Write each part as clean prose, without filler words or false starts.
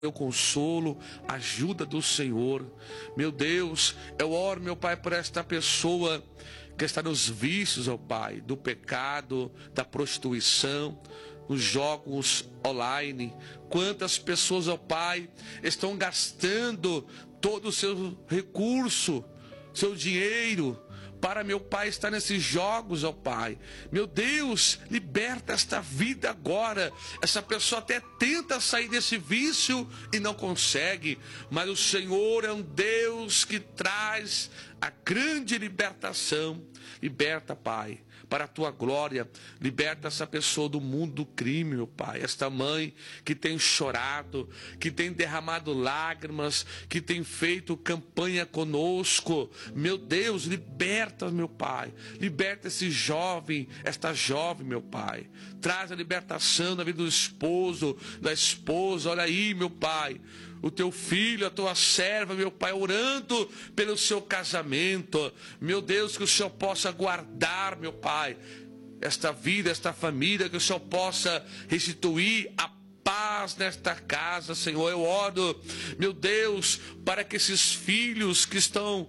meu consolo, ajuda do Senhor. Meu Deus, eu oro, meu Pai, por esta pessoa que está nos vícios, ó Pai, do pecado, da prostituição, nos jogos online. Quantas pessoas, ó Pai, estão gastando todo o seu recurso, seu dinheiro, para, meu Pai, estar nesses jogos, ó Pai. Meu Deus, liberta esta vida agora. Essa pessoa até tenta sair desse vício e não consegue, mas o Senhor é um Deus que traz a grande libertação. Liberta, Pai, para a tua glória. Liberta essa pessoa do mundo do crime, meu Pai. Esta mãe que tem chorado, que tem derramado lágrimas, que tem feito campanha conosco. Meu Deus, liberta, meu Pai. Liberta esse jovem, esta jovem, meu Pai. Traz a libertação na vida do esposo, da esposa. Olha aí, meu Pai, o teu filho, a tua serva, meu Pai, orando pelo seu casamento. Meu Deus, que o Senhor possa guardar, meu Pai, esta vida, esta família, que o Senhor possa restituir a paz nesta casa, Senhor. Eu oro, meu Deus, para que esses filhos que estão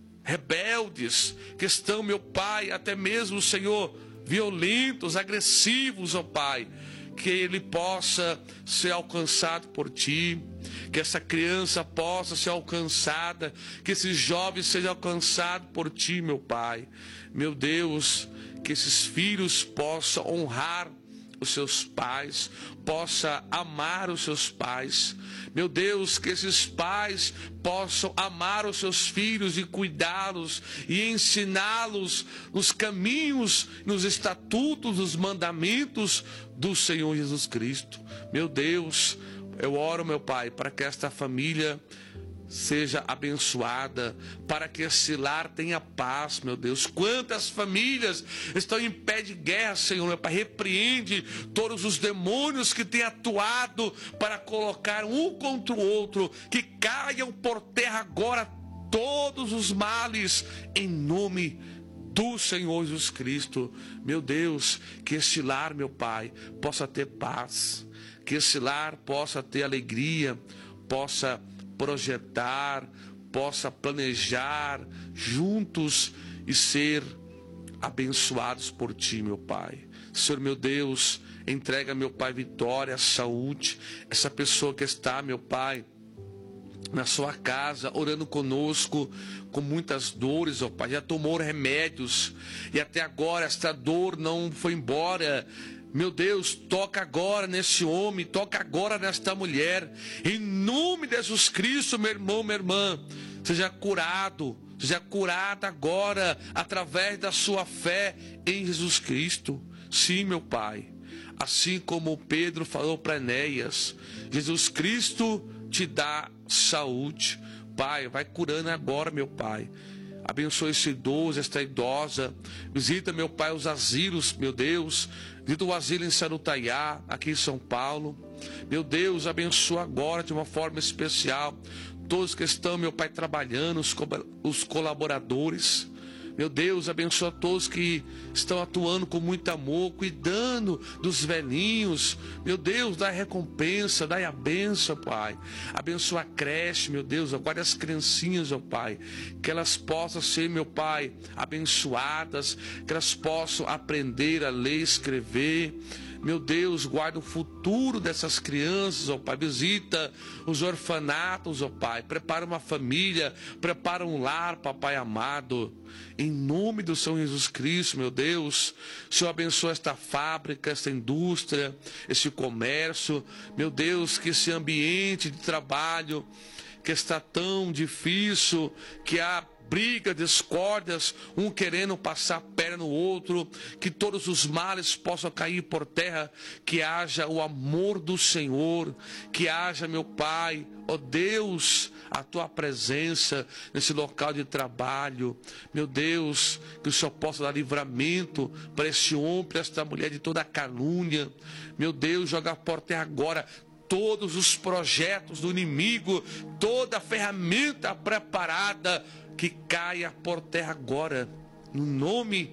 rebeldes, que estão, meu Pai, até mesmo, Senhor, violentos, agressivos, ó Pai, que ele possa ser alcançado por Ti, que essa criança possa ser alcançada, que esse jovem seja alcançado por Ti, meu Pai. Meu Deus, que esses filhos possam honrar os seus pais, possa amar os seus pais. Meu Deus, que esses pais possam amar os seus filhos e cuidá-los e ensiná-los nos caminhos, nos estatutos, nos mandamentos do Senhor Jesus Cristo. Meu Deus, eu oro, meu Pai, para que esta família seja abençoada, para que esse lar tenha paz, meu Deus. Quantas famílias estão em pé de guerra, Senhor, meu Pai. Repreende todos os demônios que têm atuado para colocar um contra o outro, que caiam por terra agora todos os males, em nome do Senhor Jesus Cristo. Meu Deus, que esse lar, meu Pai, possa ter paz, que esse lar possa ter alegria, possa projetar, possa planejar juntos e ser abençoados por Ti, meu Pai. Senhor, meu Deus, entrega, meu Pai, vitória, saúde, essa pessoa que está, meu Pai, na sua casa, orando conosco, com muitas dores, ó Pai, já tomou remédios, e até agora esta dor não foi embora. Meu Deus, toca agora nesse homem, toca agora nesta mulher, em nome de Jesus Cristo, meu irmão, minha irmã, seja curado, seja curada agora, através da sua fé em Jesus Cristo. Sim, meu Pai, assim como Pedro falou para Enéas, Jesus Cristo te dá saúde. Pai, vai curando agora, meu Pai. Abençoa esse idoso, esta idosa. Visita, meu Pai, os asilos, meu Deus. Visita o asilo em Sarutaiá, aqui em São Paulo. Meu Deus, abençoa agora de uma forma especial todos que estão, meu Pai, trabalhando, os colaboradores. Meu Deus, abençoa todos que estão atuando com muito amor, cuidando dos velhinhos. Meu Deus, dá recompensa, dá a bênção, Pai. Abençoa a creche, meu Deus, guarda as criancinhas, ó Pai. Que elas possam ser, meu Pai, abençoadas, que elas possam aprender a ler e escrever. Meu Deus, guarda o futuro dessas crianças, ó Pai. Visita os orfanatos, ó Pai. Prepara uma família, prepara um lar, Papai amado. Em nome do Senhor Jesus Cristo, meu Deus, o Senhor abençoa esta fábrica, esta indústria, esse comércio. Meu Deus, que esse ambiente de trabalho que está tão difícil, que há briga, discórdias, um querendo passar a perna no outro, que todos os males possam cair por terra, que haja o amor do Senhor, que haja, meu Pai, ó Deus, a Tua presença nesse local de trabalho. Meu Deus, que o Senhor possa dar livramento para esse homem, para esta mulher de toda a calúnia. Meu Deus, joga por terra agora todos os projetos do inimigo, toda a ferramenta preparada, que caia por terra agora, no nome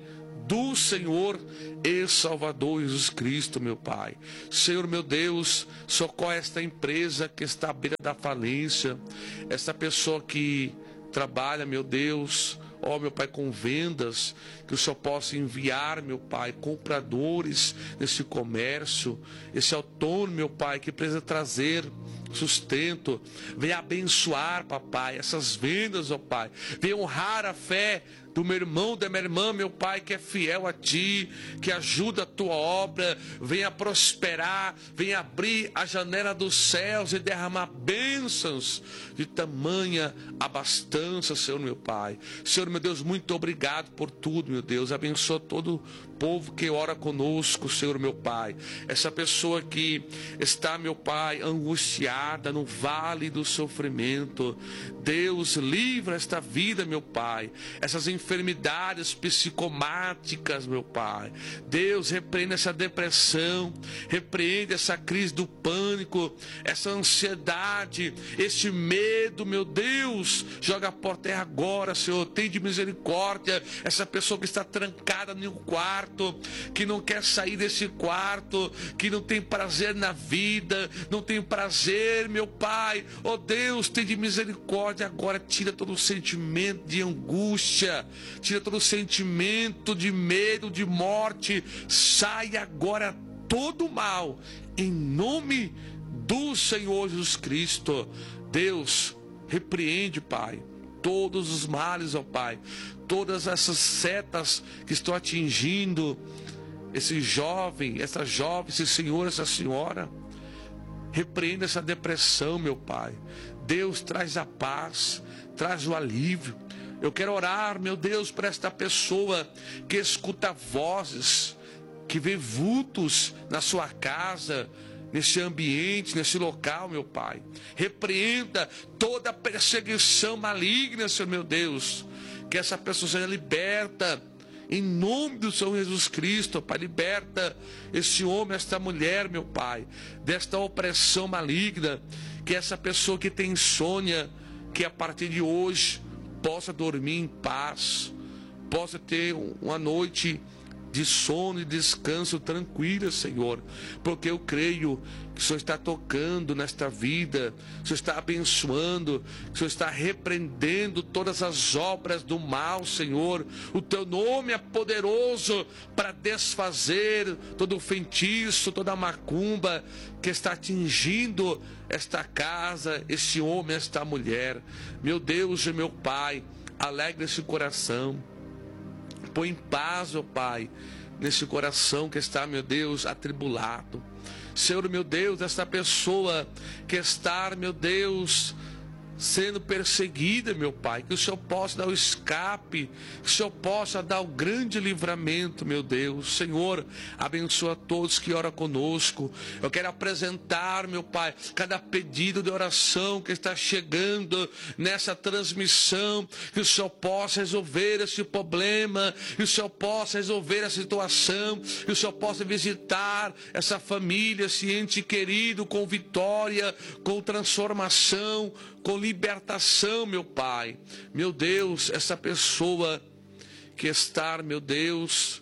do Senhor e Salvador Jesus Cristo, meu Pai. Senhor, meu Deus, socorre esta empresa que está à beira da falência, essa pessoa que trabalha, meu Deus, ó meu Pai, com vendas, que o Senhor possa enviar, meu Pai, compradores nesse comércio, esse autônomo, meu Pai, que precisa trazer sustento, venha abençoar, papai, essas vendas, ó Pai, venha honrar a fé do meu irmão, da minha irmã, meu Pai, que é fiel a Ti, que ajuda a Tua obra, venha prosperar, venha abrir a janela dos céus e derramar bênçãos de tamanha abastança, Senhor meu Pai. Senhor meu Deus, muito obrigado por tudo, meu Deus, abençoa todo o povo que ora conosco, Senhor meu Pai, essa pessoa que está, meu Pai, angustiada no vale do sofrimento, Deus, livra esta vida, meu Pai, essas enfermidades psicomáticas, meu Pai, Deus, repreende essa depressão, repreende essa crise do pânico, essa ansiedade, esse medo, meu Deus, joga por terra agora, Senhor, tem de misericórdia, essa pessoa que está trancada no quarto, que não quer sair desse quarto, que não tem prazer na vida, não tem prazer, meu Pai, ó Deus, tem de misericórdia agora, tira todo o sentimento de angústia, tira todo o sentimento de medo, de morte, sai agora todo o mal, em nome do Senhor Jesus Cristo. Deus, repreende, Pai, todos os males, ó Pai, todas essas setas que estão atingindo esse jovem, essa jovem, esse senhor, essa senhora. Repreenda essa depressão, meu Pai. Deus, traz a paz, traz o alívio. Eu quero orar, meu Deus, para esta pessoa que escuta vozes, que vê vultos na sua casa, nesse ambiente, nesse local, meu Pai. Repreenda toda perseguição maligna, Senhor meu Deus. Que essa pessoa seja liberta, em nome do Senhor Jesus Cristo, Pai. Liberta esse homem, esta mulher, meu Pai, desta opressão maligna. Que essa pessoa que tem insônia, que a partir de hoje possa dormir em paz, possa ter uma noite de sono e descanso tranquila, Senhor, porque eu creio que o Senhor está tocando nesta vida, o Senhor está abençoando, o Senhor está repreendendo todas as obras do mal, Senhor. O Teu nome é poderoso para desfazer todo o feitiço, toda a macumba que está atingindo esta casa, este homem, esta mulher. Meu Deus e meu Pai, alegra esse coração. Põe em paz, ó Pai, nesse coração que está, meu Deus, atribulado. Senhor, meu Deus, esta pessoa que está, meu Deus, sendo perseguida, meu Pai, que o Senhor possa dar o escape, que o Senhor possa dar o grande livramento, meu Deus. Senhor, abençoa todos que oram conosco. Eu quero apresentar, meu Pai, cada pedido de oração que está chegando nessa transmissão, que o Senhor possa resolver esse problema, que o Senhor possa resolver a situação, que o Senhor possa visitar essa família, esse ente querido, com vitória, com transformação, com libertação, meu Pai. Meu Deus, essa pessoa que está, meu Deus,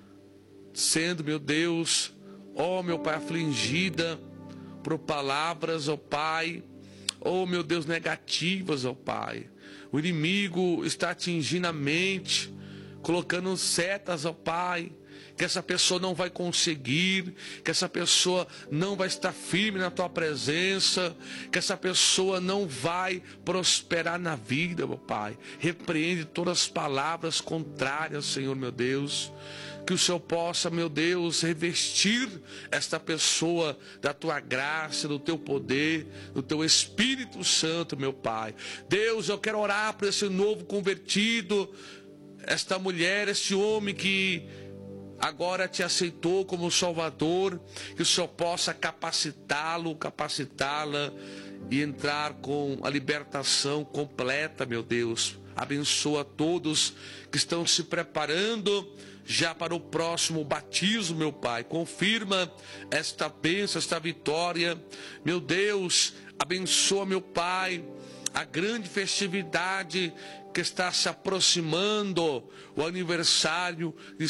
sendo, meu Deus, ó meu Pai, afligida por palavras, ó Pai, ó meu Deus, negativas, ó Pai. O inimigo está atingindo a mente, colocando setas, ó Pai, que essa pessoa não vai conseguir, que essa pessoa não vai estar firme na Tua presença, que essa pessoa não vai prosperar na vida, meu Pai. Repreende todas as palavras contrárias, Senhor, meu Deus. Que o Senhor possa, meu Deus, revestir esta pessoa da Tua graça, do Teu poder, do Teu Espírito Santo, meu Pai. Deus, eu quero orar por esse novo convertido, esta mulher, este homem que agora Te aceitou como Salvador, que o Senhor possa capacitá-lo, capacitá-la e entrar com a libertação completa, meu Deus. Abençoa todos que estão se preparando já para o próximo batismo, meu Pai. Confirma esta bênção, esta vitória. Meu Deus, abençoa, meu Pai, a grande festividade que está se aproximando, o aniversário de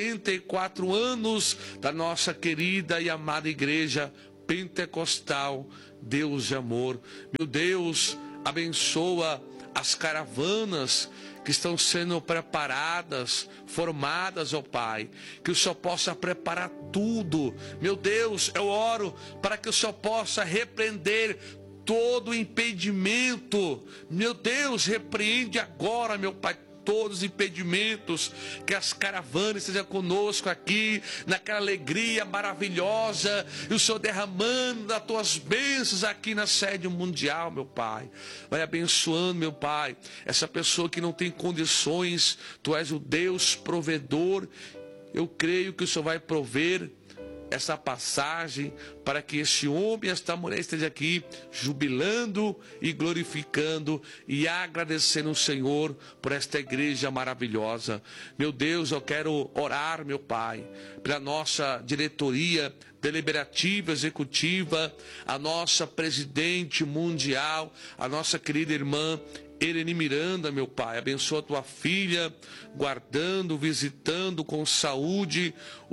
64 anos da nossa querida e amada igreja pentecostal, Deus de amor. Meu Deus, abençoa as caravanas que estão sendo preparadas, formadas, ó Pai, que o Senhor possa preparar tudo. Meu Deus, eu oro para que o Senhor possa repreender todo impedimento. Meu Deus, repreende agora, meu Pai, todos os impedimentos, que as caravanas estejam conosco aqui, naquela alegria maravilhosa, e o Senhor derramando das tuas bênçãos aqui na sede mundial, meu Pai. Vai abençoando, meu Pai, essa pessoa que não tem condições. Tu és o Deus provedor. Eu creio que o Senhor vai prover essa passagem para que este homem e esta mulher estejam aqui jubilando e glorificando e agradecendo o Senhor por esta igreja maravilhosa. Meu Deus, eu quero orar, meu Pai, pela nossa diretoria deliberativa, executiva, a nossa presidente mundial, a nossa querida irmã Irene Miranda, meu Pai. Abençoa a tua filha, guardando, visitando com saúde,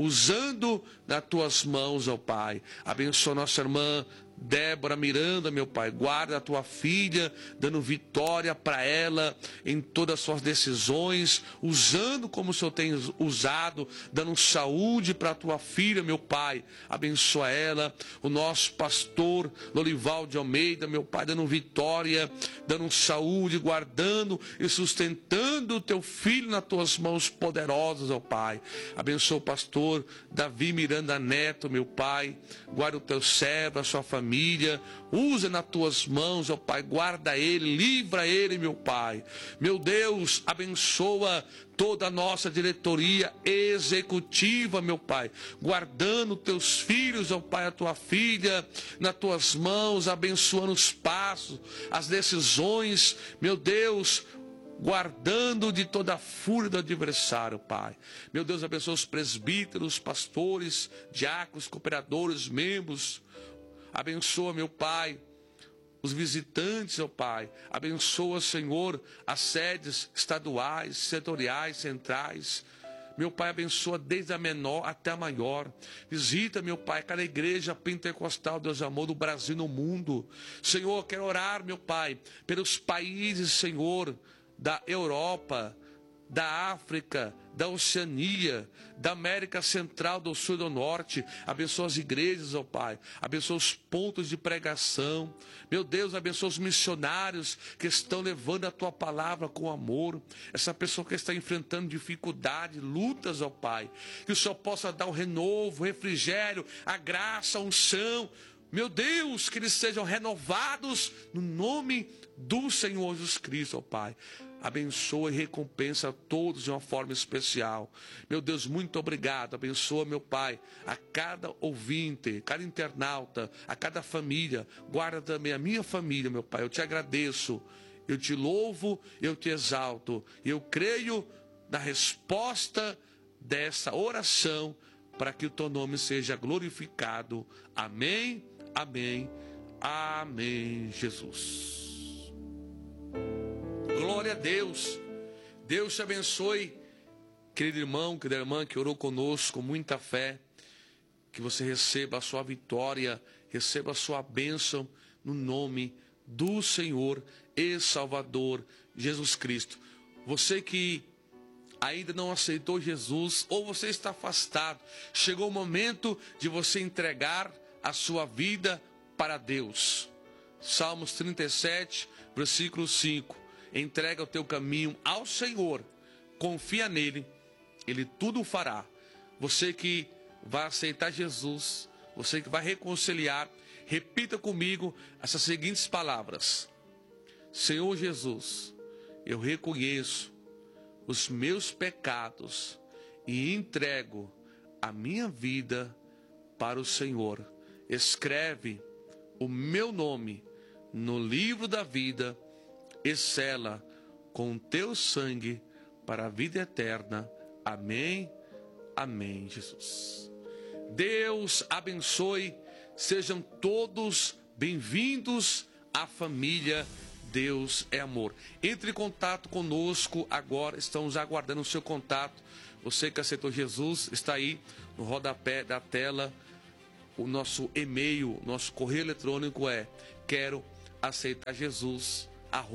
usando nas tuas mãos, ó Pai. Abençoa nossa irmã Débora Miranda, meu Pai. Guarda a tua filha, dando vitória para ela em todas as suas decisões, usando como o Senhor tem usado, dando saúde para a tua filha, meu Pai. Abençoa ela. O nosso pastor Lorival de Almeida, meu Pai, dando vitória, dando saúde, guardando e sustentando o teu filho nas tuas mãos poderosas, ó Pai. Abençoa o pastor Davi Miranda Neto, meu Pai. Guarda o teu servo, a sua família. Usa nas tuas mãos, ó Pai. Guarda ele, livra ele, meu Pai. Meu Deus, abençoa toda a nossa diretoria executiva, meu Pai, guardando teus filhos, ó Pai, a tua filha nas tuas mãos, abençoando os passos, as decisões, meu Deus, guardando de toda a fúria do adversário, Pai. Meu Deus, abençoa os presbíteros, pastores, diáconos, cooperadores, membros. Abençoa, meu Pai, os visitantes, ó Pai. Abençoa, Senhor, as sedes estaduais, setoriais, centrais. Meu Pai, abençoa desde a menor até a maior. Visita, meu Pai, cada igreja pentecostal, Deus de amor, do Brasil e no mundo. Senhor, quero orar, meu Pai, pelos países, Senhor, da Europa, da África, da Oceania, da América Central, do Sul e do Norte. Abençoa as igrejas, ó Pai. Abençoa os pontos de pregação. Meu Deus, abençoa os missionários que estão levando a Tua palavra com amor. Essa pessoa que está enfrentando dificuldade, lutas, ó Pai. Que o Senhor possa dar um renovo, refrigério, a graça, a unção. Meu Deus, que eles sejam renovados no nome do Senhor Jesus Cristo, ó Pai. Abençoa e recompensa a todos de uma forma especial. Meu Deus, muito obrigado. Abençoa, meu Pai, a cada ouvinte, cada internauta, a cada família. Guarda também a minha família, meu Pai. Eu te agradeço, eu te louvo, eu te exalto. Eu creio na resposta dessa oração para que o teu nome seja glorificado. Amém, amém, amém, Jesus. Glória a Deus. Deus te abençoe, querido irmão, querida irmã que orou conosco com muita fé. Que você receba a sua vitória, receba a sua bênção no nome do Senhor e Salvador Jesus Cristo. Você que ainda não aceitou Jesus ou você está afastado, chegou o momento de você entregar a sua vida para Deus. Salmos 37, versículo 5. Entrega o teu caminho ao Senhor, confia nele, ele tudo fará. Você que vai aceitar Jesus, você que vai reconciliar, repita comigo essas seguintes palavras: Senhor Jesus, eu reconheço os meus pecados e entrego a minha vida para o Senhor. Escreve o meu nome no livro da vida e sela com o teu sangue para a vida eterna. Amém, amém, Jesus. Deus abençoe, sejam todos bem-vindos à família Deus é amor. Entre em contato conosco agora, estamos aguardando o seu contato. Você que aceitou Jesus, está aí no rodapé da tela. O nosso e-mail, nosso correio eletrônico é quero aceitar Jesus,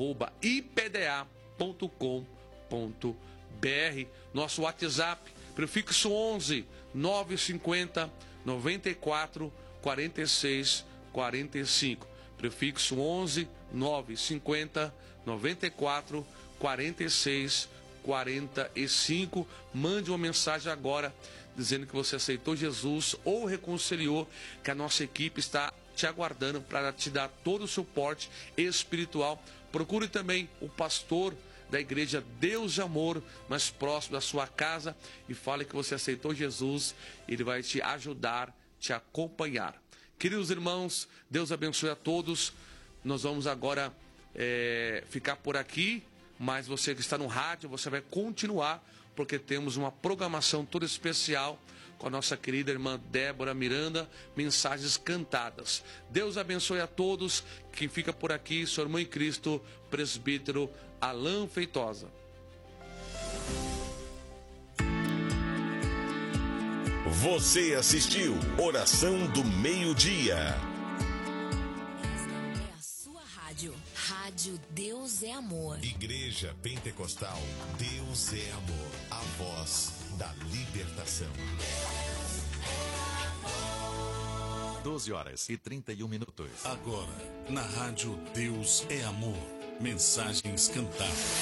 @ipda.com.br. Nosso WhatsApp, prefixo 11 950 94 46 45. Prefixo 11 950 94 46 45. Mande uma mensagem agora dizendo que você aceitou Jesus ou reconciliou, que a nossa equipe está te aguardando para te dar todo o suporte espiritual. Procure também o pastor da igreja Deus de Amor mais próximo da sua casa e fale que você aceitou Jesus. Ele vai te ajudar, te acompanhar. Queridos irmãos, Deus abençoe a todos. Nós vamos agora ficar por aqui, mas você que está no rádio, você vai continuar, porque temos uma programação toda especial com a nossa querida irmã Débora Miranda, mensagens cantadas. Deus abençoe a todos. Quem fica por aqui, seu irmão em Cristo, presbítero Alain Feitosa. Você assistiu Oração do Meio-Dia. Esta é a sua rádio. Rádio Deus é Amor. Igreja Pentecostal Deus é Amor. A voz da libertação. 12h31. Agora, na rádio Deus é Amor. Mensagens cantadas.